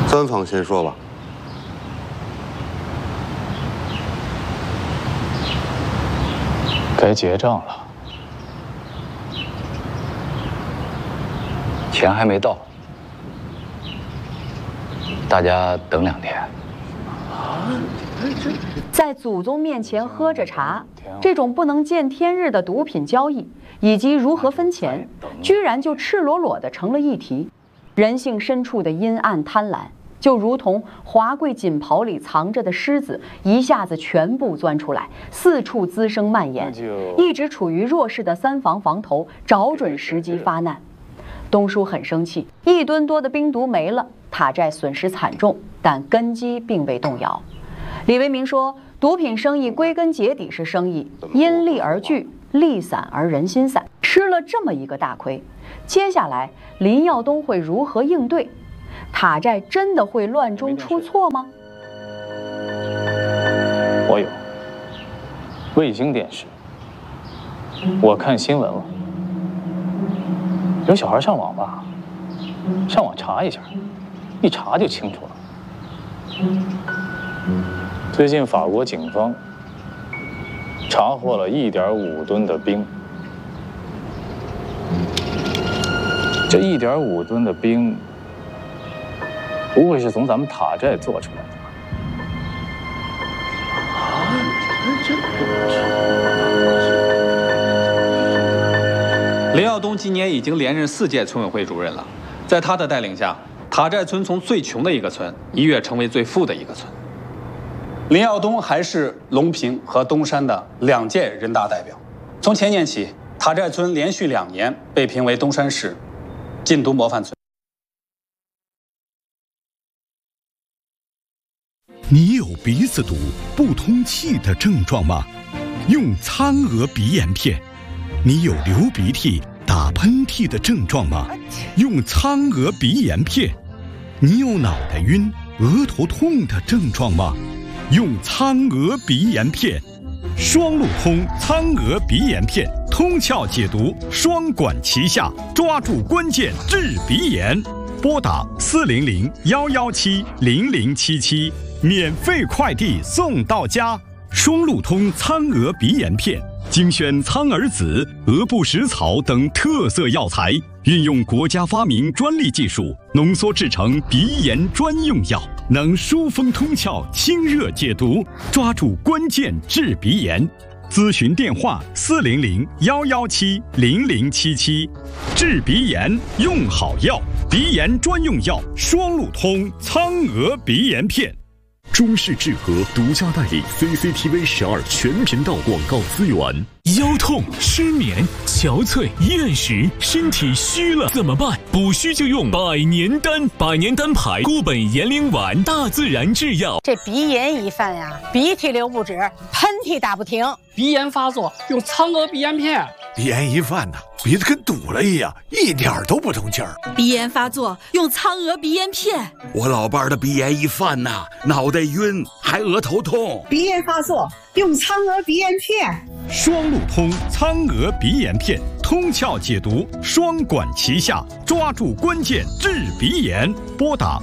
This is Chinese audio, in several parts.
专访先说吧。 该结账了， 钱还没到，大家等2天。 在祖宗面前喝着茶，这种不能见天日的毒品交易以及如何分钱，居然就赤裸裸地成了议题。人性深处的阴暗贪婪，就如同华贵锦袍里藏着的狮子，一下子全部钻出来，四处滋生蔓延。一直处于弱势的三房房头，找准时机发难。东叔很生气，1吨多的冰毒没了，塔寨损失惨重，但根基并未动摇。李维明说，毒品生意归根结底是生意，因利而聚，利散而人心散。吃了这么一个大亏，接下来林耀东会如何应对？塔寨真的会乱中出错吗？ 我有卫星电视，我看新闻了，有小孩上网吧，上网查一下，一查就清楚了。最近法国警方查获了1.5吨的冰，这1.5吨的冰，不会是从咱们塔寨做出来的吧？ 林耀东今年已经连任4届村委会主任了，在他的带领下，塔寨村从最穷的一个村一跃成为最富的一个村。林耀东还是隆平和东山的2届人大代表。从前年起，塔寨村连续2年被评为东山市禁毒模范村。 你有鼻子堵、不通气的症状吗？用苍娥鼻炎片。你有流鼻涕、打喷嚏的症状吗？用苍娥鼻炎片。你有脑袋晕、额头痛的症状吗？用苍娥鼻炎片。双路通苍娥鼻炎片，通窍解毒，双管齐下，抓住关键治鼻炎。拨打400-117-0077，免费快递送到家。双路通苍娥鼻炎片，精选苍耳子、鹅不食草等特色药材，运用国家发明专利技术，浓缩制成鼻炎专用药，能疏风通窍、清热解毒，抓住关键治鼻炎。咨询电话400-117-0077，治鼻炎用好药，鼻炎专用药双路通苍娥鼻炎片。 中视智和独家代理 CCTV 12全频道广告资源。 腰痛、失眠、憔悴、厌食，身体虚了怎么办？补虚就用百年丹，百年丹牌固本延龄丸，大自然制药。 这鼻炎一犯呀，鼻涕流不止，喷嚏打不停。 鼻炎发作用苍娥鼻炎片。 鼻炎一犯呐，鼻子跟堵了一样，一点都不通气儿。 鼻炎发作用苍娥鼻炎片。 我老伴儿的鼻炎一犯呐，脑袋晕，还额头痛。 鼻炎发作用苍娥鼻炎片。 双路通苍娥鼻炎片，通窍解毒，双管齐下，抓住关键治鼻炎。拨打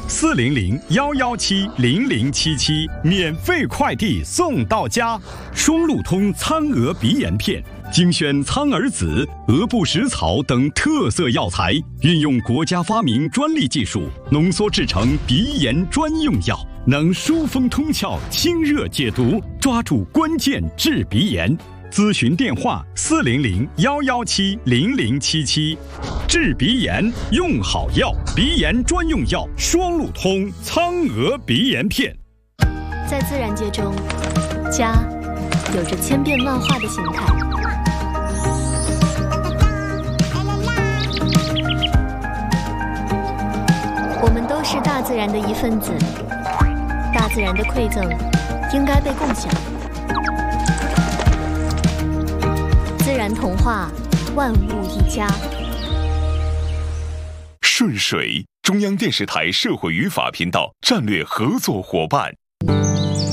400-117-0077，免费快递送到家。双路通苍娥鼻炎片，精选苍耳子、鹅不食草等特色药材，运用国家发明专利技术，浓缩制成鼻炎专用药，能疏风通窍、清热解毒，抓住关键治鼻炎。咨询电话400-117-0077，治鼻炎用好药，鼻炎专用药双路通苍娥鼻炎片。 在自然界中，家有着千变万化的形态。我们都是大自然的一份子，大自然的馈赠应该被共享。自然童话，万物一家。 顺水，中央电视台社会与法频道战略合作伙伴。